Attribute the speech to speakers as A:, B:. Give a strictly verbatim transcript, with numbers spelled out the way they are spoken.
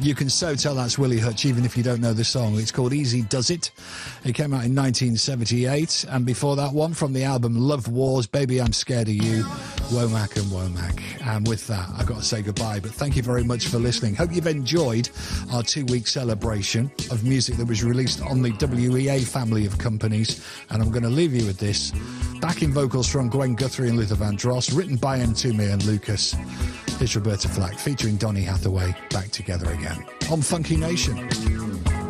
A: You can so tell that's Willie Hutch, even if you don't know the song. It's called Easy Does It. It came out in nineteen seventy-eight. And before that one, from the album Love Wars, Baby I'm Scared of You, Womack and Womack. And with that, I've got to say goodbye. But thank you very much for listening. Hope you've enjoyed our two-week celebration of music that was released on the W E A family of companies. And I'm going to leave you with this. Backing vocals from Gwen Guthrie and Luther Vandross, written by Entombed and Lucas. It's Roberta Flack featuring Donny Hathaway, back together again on Funky Nation.